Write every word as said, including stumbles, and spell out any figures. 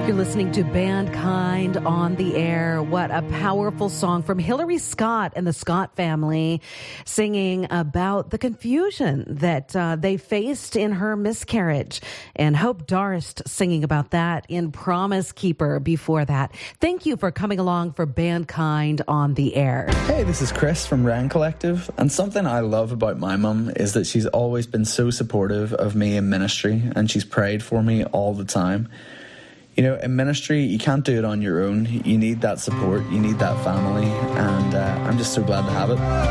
You're listening to Bandkind on the Air. What a powerful song from Hillary Scott and the Scott family, singing about the confusion that uh, they faced in her miscarriage. And Hope Darst singing about that in Promise Keeper before that. Thank you for coming along for Bandkind on the Air. Hey, this is Chris from Rand Collective. And something I love about my mum is that she's always been so supportive of me in ministry, and she's prayed for me all the time. You know, in ministry, you can't do it on your own. You need that support. You need that family. And uh, I'm just so glad to have it.